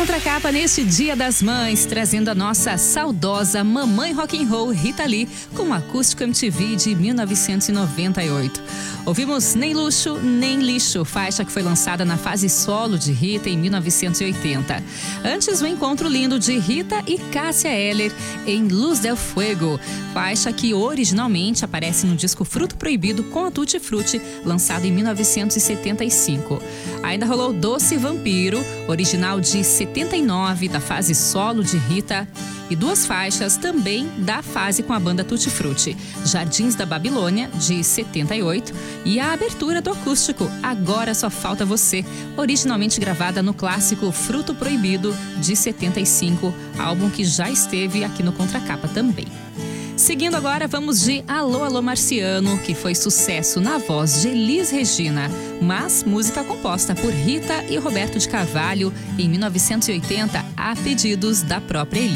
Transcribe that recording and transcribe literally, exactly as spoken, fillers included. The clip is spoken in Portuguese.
Contracapa neste Dia das Mães, trazendo a nossa saudosa mamãe rock and roll Rita Lee com o Acústico M T V de mil novecentos e noventa e oito. Ouvimos Nem Luxo, Nem Lixo, faixa que foi lançada na fase solo de Rita em mil novecentos e oitenta. Antes, o encontro lindo de Rita e Cássia Eller em Luz del Fuego, faixa que originalmente aparece no disco Fruto Proibido com a Tutti Frutti, lançado em mil novecentos e setenta e cinco. Ainda rolou Doce Vampiro, original de setenta e nove, da fase solo de Rita, e duas faixas também da fase com a banda Tutti Frutti, Jardins da Babilônia, de setenta e oito, e a abertura do acústico Agora Só Falta Você, originalmente gravada no clássico Fruto Proibido, de setenta e cinco, álbum que já esteve aqui no Contracapa também. Seguindo agora, vamos de Alô, Alô Marciano, que foi sucesso na voz de Elis Regina, mas música composta por Rita e Roberto de Carvalho em mil novecentos e oitenta, a pedidos da própria Elis.